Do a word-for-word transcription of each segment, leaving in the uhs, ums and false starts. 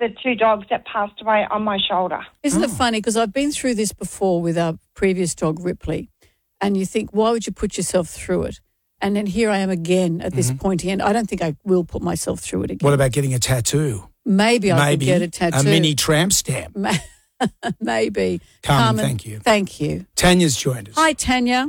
the two dogs that passed away on my shoulder. Isn't Oh. it funny? Because I've been through this before with our previous dog, Ripley, and you think, why would you put yourself through it? And then here I am again at this Mm-hmm. pointy end. I don't think I will put myself through it again. What about getting a tattoo? Maybe I Maybe could get a tattoo. a mini tramp stamp. Ma- Maybe. Carmen, thank you. Thank you. Tanya's joined us. Hi, Tanya.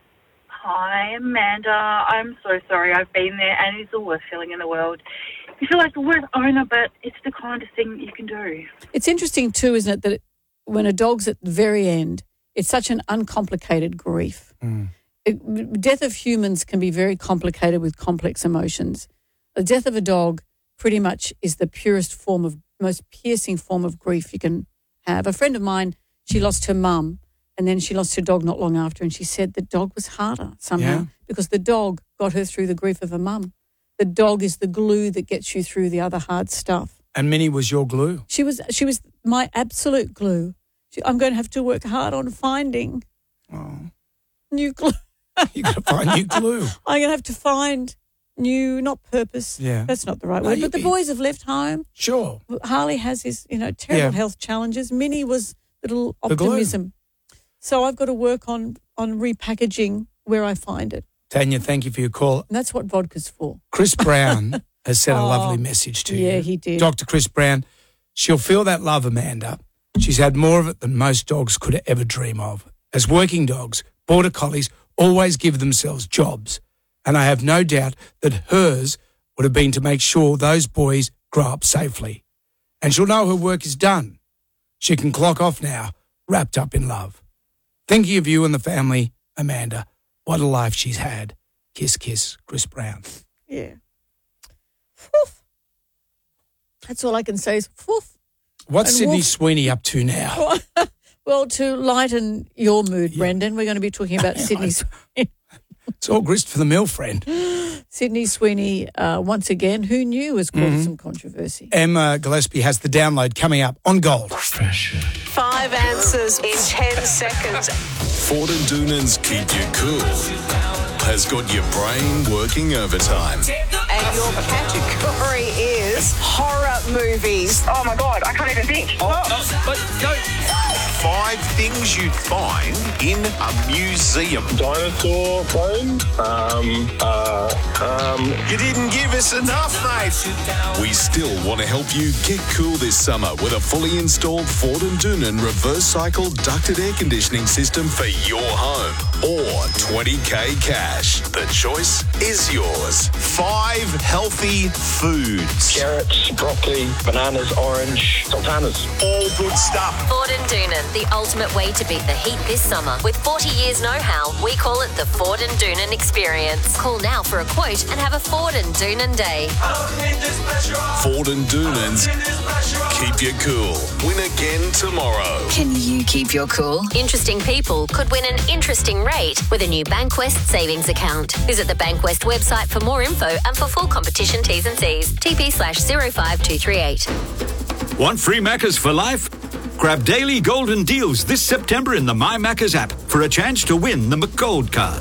Hi, Amanda. I'm so sorry. I've been there, and it's the worst feeling in the world. You feel like the worst owner, but it's the kindest thing you can do. It's interesting too, isn't it, that it, when a dog's at the very end, it's such an uncomplicated grief. Mm. It, death of humans can be very complicated with complex emotions. The death of a dog pretty much is the purest form of, most piercing form of grief you can have. A friend of mine, she lost her mum and then she lost her dog not long after, and she said the dog was harder somehow Yeah. because the dog got her through the grief of her mum. The dog is the glue that gets you through the other hard stuff. And Minnie was your glue. She was she was my absolute glue. She, I'm going to have to work hard on finding Oh, new glue. you got to find new glue. I'm going to have to find new, not purpose. Yeah. That's not the right No, word. you- But the boys have left home. Sure. Harley has his, you know, terrible Yeah. health challenges. Minnie was little The glue. optimism. So I've got to work on on repackaging where I find it. Tanya, thank you for your call. And that's what vodka's for. Chris Brown has sent a Oh, lovely message to you. yeah, he did. Doctor Chris Brown, she'll feel that love, Amanda. She's had more of it than most dogs could ever dream of. As working dogs, Border Collies always give themselves jobs. And I have no doubt that hers would have been to make sure those boys grow up safely. And she'll know her work is done. She can clock off now, wrapped up in love. Thinking of you and the family, Amanda. What a life she's had. Kiss, kiss, Chris Brown. Yeah. Woof. That's all I can say is woof. What's And Sydney Wolf- Sweeney up to now? Well, to lighten your mood, Brendan, we're going to be talking about Sydney Sweeney. It's all grist for the mill, friend. Sydney Sweeney, uh, once again, who knew, has caused Mm-hmm. some controversy. Emma Gillespie has the download coming up on Gold. Five answers in ten seconds. Ford and Doonan's Keep You Cool has got your brain working overtime. And your category is horror movies. Oh, my God. I can't even think. Five things you'd find in a museum. Dinosaur bones. Um, uh, um, You didn't give us enough, mate. We still want to help you get cool this summer with a fully installed Ford and Doonan reverse cycle ducted air conditioning system for your home. Or twenty K cash. The choice is yours. Five healthy foods. carrots, broccoli, bananas, orange, sultanas. All good stuff. Ford and Doonan, the ultimate way to beat the heat this summer. With forty years know-how, we call it the Ford and Doonan experience. Call now for a quote and have a Ford and Doonan day. Ford and Doonan's Keep You Cool. Win again tomorrow. Can you keep your cool? Interesting people could win an interesting rate with a new Bankwest savings account. Visit the Bankwest website for more info and for full competition T's and C's. T P slash zero five two three eight. Want free Maccas for life? Grab daily golden deals this September in the My Maccas app for a chance to win the McGold card.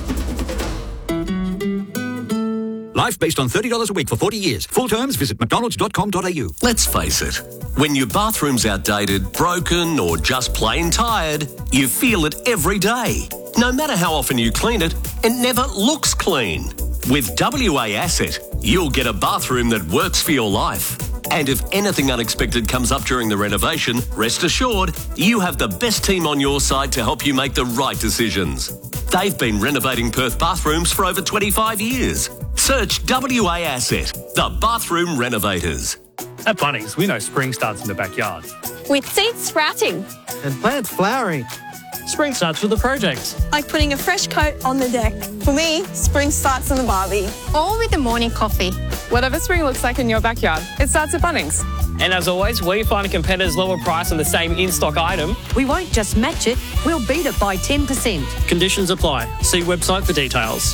Life based on thirty dollars a week for forty years. Full terms, visit mcdonalds dot com dot a u. Let's face it, when your bathroom's outdated, broken, or just plain tired, you feel it every day. No matter how often you clean it, it never looks clean. With W A Asset, you'll get a bathroom that works for your life. And if anything unexpected comes up during the renovation, rest assured, you have the best team on your side to help you make the right decisions. They've been renovating Perth bathrooms for over twenty-five years. Search W A Asset, the bathroom renovators. At Bunnings, we know spring starts in the backyard. With seeds sprouting. And plants flowering. Spring starts with the projects. Like putting a fresh coat on the deck. For me, spring starts in the barbie. Or with a morning coffee. Whatever spring looks like in your backyard, it starts at Bunnings. And as always, we find a competitor's lower price on the same in-stock item. We won't just match it, we'll beat it by ten percent. Conditions apply. See website for details.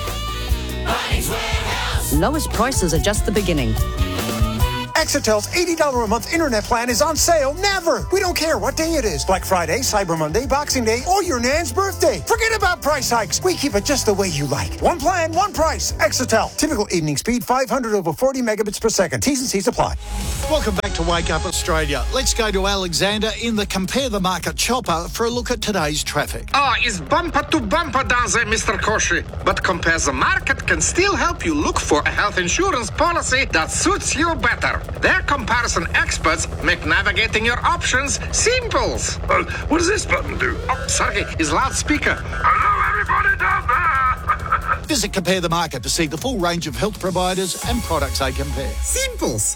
Lowest prices are just the beginning. Exetel's eighty dollars a month internet plan is on sale never. We don't care what day it is. Black Friday, Cyber Monday, Boxing Day, or your nan's birthday. Forget about price hikes. We keep it just the way you like. One plan, one price. Exetel. Typical evening speed, five hundred over forty megabits per second. T's and C's apply. Welcome back like to wake up Australia. Let's go to Alexander in the Compare the Market chopper for a look at today's traffic. Ah, it's bumper to bumper down there, Mister Koshi. But Compare the Market can still help you look for a health insurance policy that suits you better. Their comparison experts make navigating your options simple. Uh, what does this button do? Oh, sorry, it's loudspeaker. Hello, everybody down there. Visit Compare the Market to see the full range of health providers and products they compare. Simples.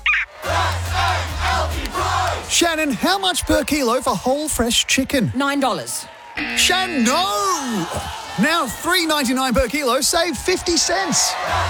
Shannon, how much per kilo for whole fresh chicken? Nine dollars. Shannon, no! Now three ninety-nine per kilo, save fifty cents.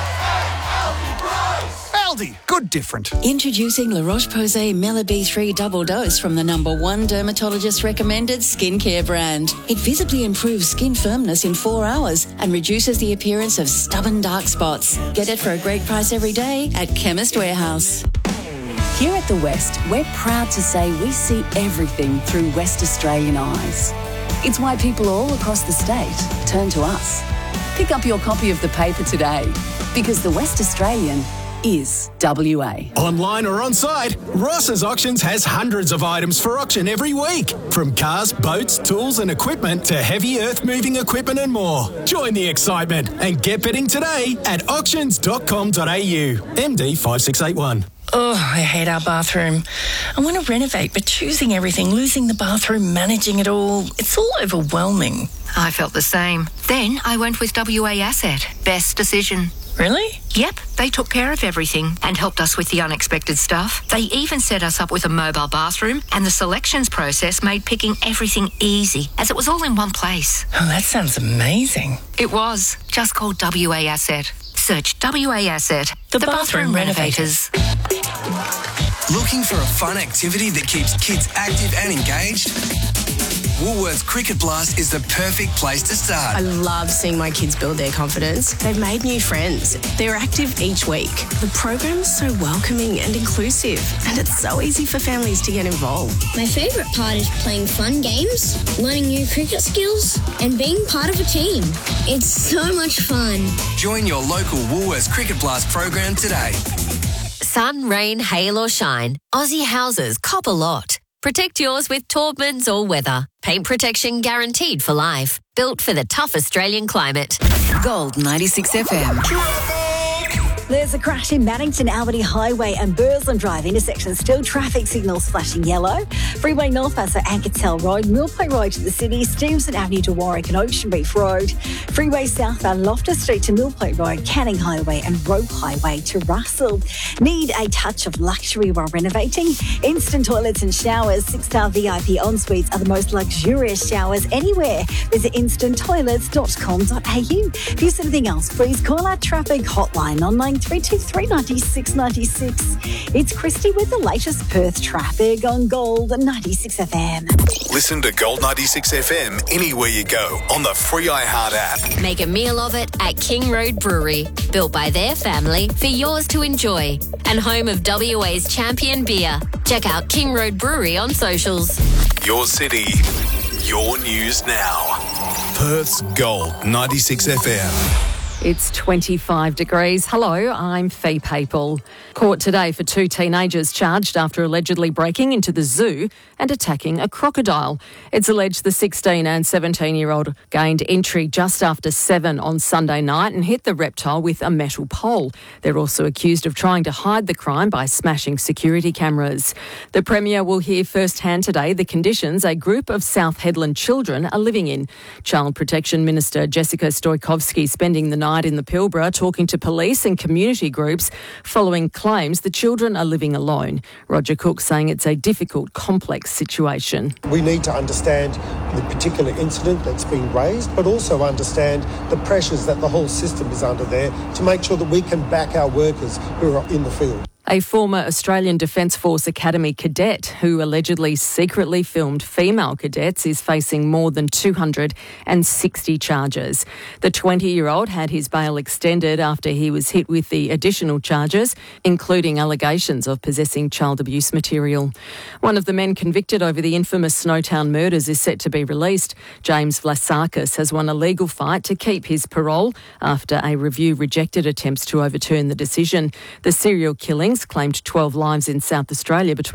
Aldi, good different. Introducing La Roche-Posay Mela B three Double Dose from the number one dermatologist recommended skincare brand. It visibly improves skin firmness in four hours and reduces the appearance of stubborn dark spots. Get it for a great price every day at Chemist Warehouse. Here at The West, we're proud to say we see everything through West Australian eyes. It's why people all across the state turn to us. Pick up your copy of the paper today, because The West Australian is W A. Online or on site, Ross's Auctions has hundreds of items for auction every week. From cars, boats, tools and equipment to heavy earth-moving equipment and more. Join the excitement and get bidding today at auctions dot com dot a u. M D five six eight one. Oh, I hate our bathroom. I want to renovate, but choosing everything, losing the bathroom, managing it all, it's all overwhelming. I felt the same. Then I went with W A Asset. Best decision. Really? Yep, they took care of everything and helped us with the unexpected stuff. They even set us up with a mobile bathroom, and the selections process made picking everything easy, as it was all in one place. Oh, that sounds amazing. It was. Just call W A Asset. Search W A Asset, the, the bathroom, bathroom renovators. renovators. Looking for a fun activity that keeps kids active and engaged? Woolworths Cricket Blast is the perfect place to start. I love seeing my kids build their confidence. They've made new friends. They're active each week. The program's so welcoming and inclusive, and it's so easy for families to get involved. My favourite part is playing fun games, learning new cricket skills, and being part of a team. It's so much fun. Join your local Woolworths Cricket Blast program today. Sun, rain, hail or shine, Aussie houses cop a lot. Protect yours with Taubman's All Weather. Paint protection guaranteed for life. Built for the tough Australian climate. Gold ninety-six F M. There's a crash in Maddington, Albany Highway and Burslem Drive intersection. Still traffic signals flashing yellow. Freeway northwest at Ankertel Road, Millpoint Road to the city, Stevenson Avenue to Warwick and Ocean Reef Road. Freeway southbound Loftus Street to Millpoint Road, Canning Highway and Rope Highway to Russell. Need a touch of luxury while renovating? Instant toilets and showers. Six-star V I P en-suites are the most luxurious showers anywhere. Visit instant toilets dot com dot a u. If you see anything else, please call our traffic hotline on nine three two three nine six nine six. It's Christy with the latest Perth traffic on Gold ninety-six F M. Listen to Gold ninety-six F M anywhere you go on the free iHeart app. Make a meal of it at King Road Brewery. Built by their family for yours to enjoy. And home of W A's champion beer. Check out King Road Brewery on socials. Your city, your news now. Perth's Gold ninety-six F M. It's twenty-five degrees. Hello, I'm Fee Papel. Court today for two teenagers charged after allegedly breaking into the zoo and attacking a crocodile. It's alleged the sixteen and seventeen-year-old gained entry just after seven on Sunday night and hit the reptile with a metal pole. They're also accused of trying to hide the crime by smashing security cameras. The Premier will hear firsthand today the conditions a group of South Hedland children are living in. Child Protection Minister Jessica Stoikovsky spending the night in the Pilbara talking to police and community groups following claims the children are living alone. Roger Cook saying it's a difficult, complex situation. We need to understand the particular incident that's been raised, but also understand the pressures that the whole system is under there to make sure that we can back our workers who are in the field. A former Australian Defence Force Academy cadet who allegedly secretly filmed female cadets is facing more than two hundred sixty charges. The twenty-year-old had his bail extended after he was hit with the additional charges, including allegations of possessing child abuse material. One of the men convicted over the infamous Snowtown murders is set to be released. James Vlasakis has won a legal fight to keep his parole after a review rejected attempts to overturn the decision. The serial killing claimed twelve lives in South Australia between